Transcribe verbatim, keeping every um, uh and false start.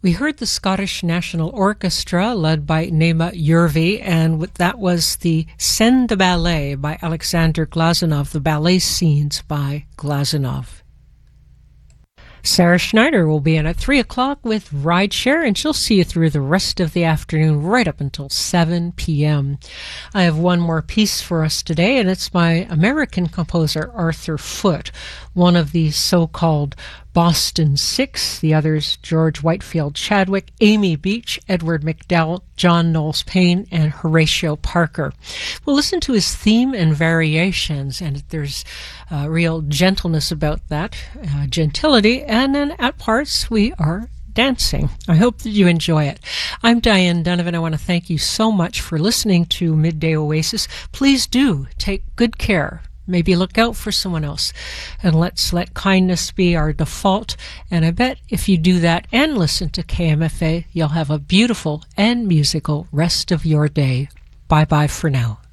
We heard the Scottish National Orchestra led by Nema Jurvi, and that was the Scène de Ballet by Alexander Glazunov, the ballet scenes by Glazunov. Sarah Schneider will be in at three o'clock with Rideshare, and she'll see you through the rest of the afternoon right up until seven p.m. I have one more piece for us today, and it's by American composer Arthur Foote, one of the so-called Boston Six, the others George Whitefield Chadwick, Amy Beach, Edward McDowell, John Knowles Payne, and Horatio Parker. We'll listen to his theme and variations, and there's uh, real gentleness about that, uh, gentility, and then at parts we are dancing. I hope that you enjoy it. I'm Diane Donovan. I want to thank you so much for listening to Midday Oasis. Please do take good care. Maybe look out for someone else, and let's let kindness be our default. And I bet if you do that and listen to K M F A, you'll have a beautiful and musical rest of your day. Bye-bye for now.